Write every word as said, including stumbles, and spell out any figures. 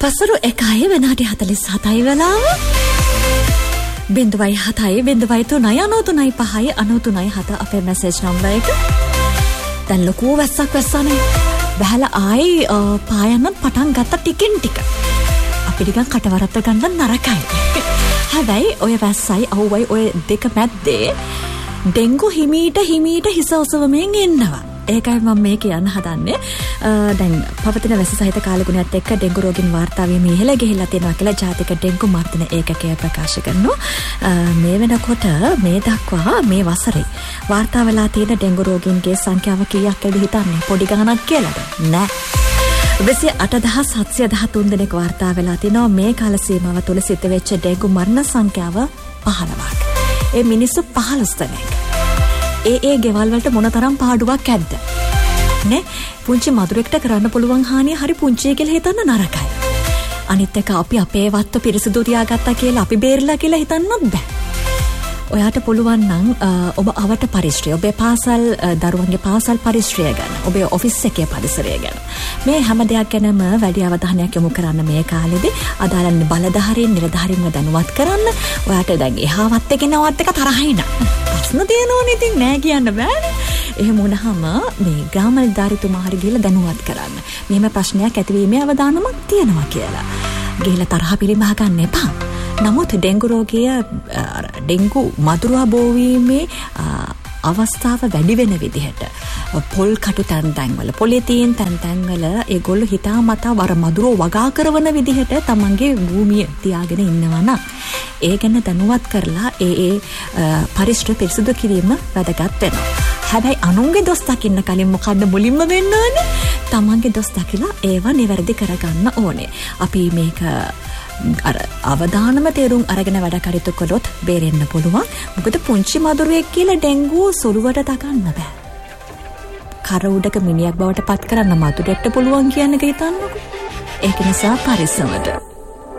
පසරු එකයි වෙනාටි හතලිස් හතයි වෙලාව. බිඳුවයි හතයි බිඳුවයි තුනයි අනූ තුනයි පහයි අනූ තුනයි හත අපේ මැසේජ් නම්බර් එක. දැන් ලොකු වැස්සක් වැස්සනේ. බහලා ආයි පායන්න පටන් ගත්ත ටිකින් ටික. අපි ටිකක් කටවරත්ත ගන්න නරකයි. හැබැයි ඔය වැස්සයි අවුවයි ඔය දෙක මැද්දේ ඩෙන්ගු හිමීට හිමීට හිස ඔසවමින් ඉන්නවා. ඒකයි මම මේ කියන්න හදන්නේ. දැන් පවතින වැස්ස සහිත කාලගුණයත් එක්ක ඩෙන්ගු රෝගීන් වාර්තා වීම ඉහළ ගිහිල්ලා තියෙනවා කියලා ජාතික ඩෙන්ගු මර්ධන ඒකකය ප්‍රකාශ කරනවා. මේ වෙනකොට මේ දක්වා මේ වසරේ වාර්තා වෙලා තියෙන ඩෙන්ගු රෝගීන්ගේ සංඛ්‍යාව කීයක් කියලා හිතන්නේ? පොඩි ගණනක් කියලාද? නෑ. විසි අට දහස් හත්සිය දහතුන් දෙනෙක් වාර්තා වෙලා තිනවා. මේ කාල සීමාව තුළ සිද්ධ වෙච්ච ඩෙන්ගු මරණ සංඛ්‍යාව පහළොවක්. ඒ මිනිස්සු පහළොස් දෙනෙක්. ඒ ඒ ගෙවල් වලට මොනතරම් පාඩුවක් ඇද්ද? නේ? පුංචි මදුරෙක්ට කරන්න පුළුවන් හානිය හරි පුංචි කියලා හිතන්න නරකයි. අනිත් එක අපි අපේ වත්ත පිරිසිදු තියාගත්තා කියලා අපි බේරලා කියලා හිතන්නත් බෑ. ඔයාට පුළුවන් නම් ඔබ අවට පරිශ්‍රය, ඔබේ පාසල් දරුවන්ගේ පාසල් පරිශ්‍රය ගැන, ඔබේ ඔෆිස් එකේ පරිසරය ගැන මේ හැම දෙයක් ගැනම වැඩි අවධානයක් යොමු කරන්න මේ කාලෙදී. අදාළ බලධාරීන් නිලධාරීන්ව දැනුවත් කරන්න. ඔයාට දැන් එහාවත් එක නවත් එක තරහින් ප්‍රශ්න තියෙනවනේ ඉතින් නෑ කියන්න බෑනේ. එහෙම වුණාම මේ ග්‍රාම නිලධාරීතුමා හරි ගිහලා දැනුවත් කරන්න. මෙහෙම ප්‍රශ්නයක් ඇතිවීමේ අවදානමක් තියෙනවා කියලා. ගිහලා තරහ පිළිමහ ගන්න එපා. නමුත් ඩෙන්ගු රෝගය ඩෙන්ගු මදුරුවා බෝවීමේ අවස්ථාව වැඩි වෙන විදිහට පොල් කටු තැන් තැන්වල පොලිතීන් තැන් තැන්වල ඒගොල්ලෝ හිතාමතා වර මදුරුව වගා කරන විදිහට තමන්ගේ භූමිය තියාගෙන ඉන්නවා නම් ඒ ගැන දැනුවත් කරලා ඒ ඒ පරිසර පිරිසිදු කිරීම වැදගත් වෙනවා. හැබැයි අනුන්ගේ දොස් දකින්න කලින් මොකද්ද මුලින්ම වෙන්න ඕනේ? තමන්ගේ දොස් දකිලා ඒවා නිවැරදි කරගන්න ඕනේ. අපි මේක අර අවදානම තේරුම් අරගෙන වැඩ කටයුතු කළොත් බේරෙන්න පුළුවන්. මොකද පුංචි මදුරුවෙක් කියලා ඩෙන්ගු සොළුවට දකන්න බෑ. කර උඩක මිනියක් බවට පත් කරන්න මදුරෙක්ට පුළුවන් කියන එක හිතන්නකෝ. ඒක නිසා පරිස්සමට